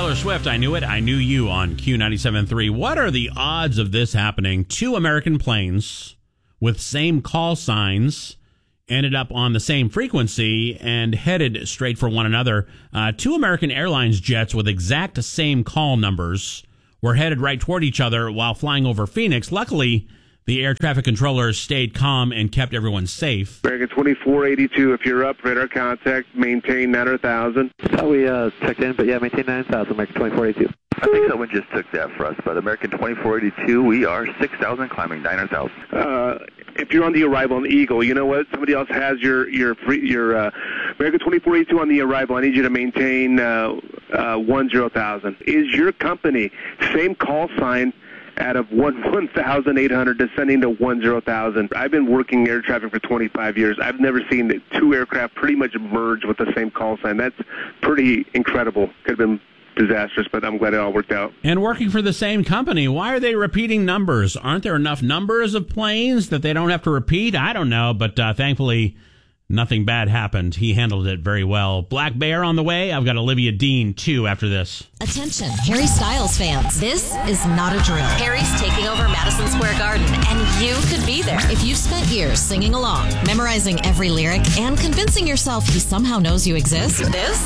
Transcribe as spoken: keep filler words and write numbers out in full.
Taylor Swift, I Knew It, I Knew You on Q ninety-seven point three. What are the odds of this happening? Two American planes with same call signs ended up on the same frequency and headed straight for one another. Uh, two American Airlines jets with exact same call numbers were headed right toward each other while flying over Phoenix. Luckily, the air traffic controllers stayed calm and kept everyone safe. American twenty-four eighty-two, if you're up, radar contact, maintain nine hundred thousand. Thought we uh, checked in, but yeah, maintain nine thousand, American twenty-four eighty-two. I think someone just took that for us, but American twenty-four eighty-two, we are six thousand, climbing nine hundred thousand. Uh, if you're on the arrival on the Eagle, you know what? Somebody else has your your free, your uh, American twenty-four eighty-two on the arrival. I need you to maintain uh, uh, one zero thousand. Is your company same call sign out of one thousand eight hundred descending to one zero thousand? I've been working air traffic for twenty-five years. I've never seen the two aircraft pretty much merge with the same call sign. That's pretty incredible. Could have been disastrous, but I'm glad it all worked out. And working for the same company, why are they repeating numbers? Aren't there enough numbers of planes that they don't have to repeat? I don't know, but uh, thankfully nothing bad happened. He handled it very well. Black Bear on the way. I've got Olivia Dean, too, after this. Attention, Harry Styles fans. This is not a drill. Harry's taking over Madison Square Garden, and you could be there. If you've spent years singing along, memorizing every lyric, and convincing yourself he somehow knows you exist, this